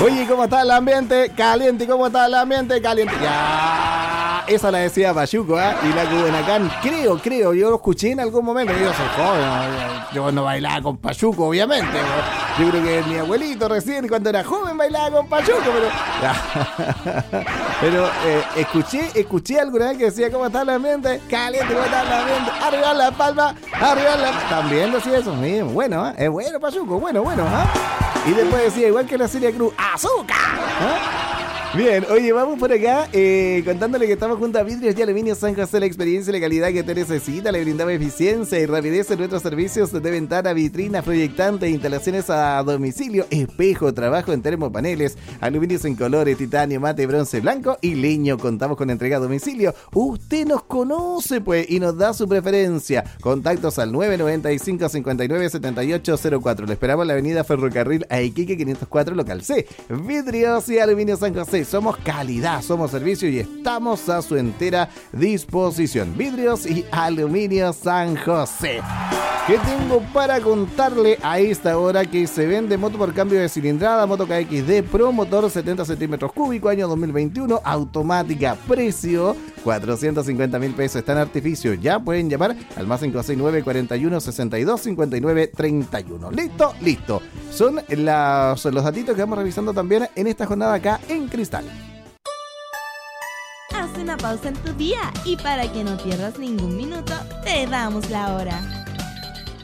Oye, ¿cómo está el ambiente? Caliente, ¿cómo está el ambiente? Caliente. Ya. Esa la decía Pachuco, ¿eh? Y la Cubenacán, creo, yo lo escuché en algún momento. Yo soy joven, yo no bailaba con Pachuco, obviamente. Yo creo que mi abuelito recién, cuando era joven, bailaba con Pachuco, pero escuché alguna vez que decía, ¿cómo está el ambiente? Caliente, ¿cómo está el ambiente? Arriba la palma, arriba la... También decía eso mismo. Bueno, es bueno Pachuco, bueno, Y después decía, igual que la Celia Cruz, ¡azúcar! Bien, oye, vamos por acá contándole que estamos junto a Vidrios y Aluminios San José, la experiencia y la calidad que te necesita. Le brindamos eficiencia y rapidez en nuestros servicios de ventana, vitrinas, proyectantes, instalaciones a domicilio, espejo, trabajo en termopaneles, aluminios en colores, titanio, mate, bronce, blanco y leño. Contamos con entrega a domicilio. Usted nos conoce, pues, y nos da su preferencia. Contactos al 995-597804. Le esperamos en la avenida Ferrocarril a Iquique 504, local C. Vidrios y Aluminios San José. Somos calidad, somos servicio y estamos a su entera disposición. Vidrios y Aluminios San José. ¿Qué tengo para contarle a esta hora? Que se vende moto por cambio de cilindrada, moto KXD Pro, motor 70 centímetros cúbicos, año 2021, automática, precio 450,000 pesos. Está en artificio. Ya pueden llamar al más 569 41 62 59 31. Listo. Son los datitos que vamos revisando también en esta jornada acá en Cristal. Haz una pausa en tu día y para que no pierdas ningún minuto, te damos la hora.